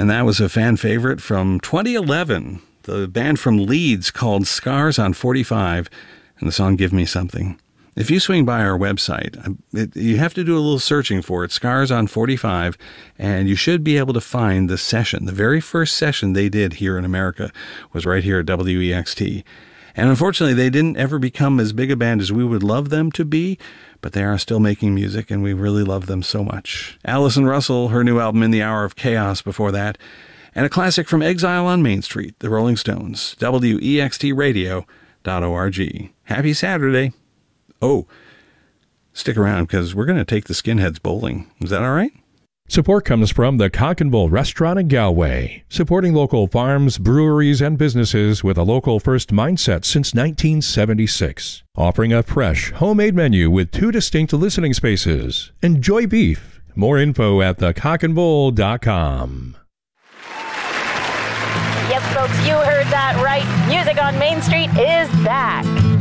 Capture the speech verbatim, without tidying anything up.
And that was a fan favorite from twenty eleven. The band from Leeds called Scars on forty-five, and the song Give Me Something. If you swing by our website, it, you have to do a little searching for it, Scars on forty-five, and you should be able to find the session. The very first session they did here in America was right here at W E X T. And unfortunately, they didn't ever become as big a band as we would love them to be, but they are still making music, and we really love them so much. Allison Russell, her new album In the Hour of Chaos before that, and a classic from Exile on Main Street, The Rolling Stones, W E X T radio dot org. Happy Saturday. Oh, stick around because we're going to take the Skinheads bowling. Is that all right? Support comes from the Cock and Bull Restaurant in Galway, supporting local farms, breweries, and businesses with a local first mindset since nineteen seventy-six. Offering a fresh, homemade menu with two distinct listening spaces. Enjoy beef. More info at the cock and bull dot com. Yes, folks, you heard that right. Music on Main Street is back.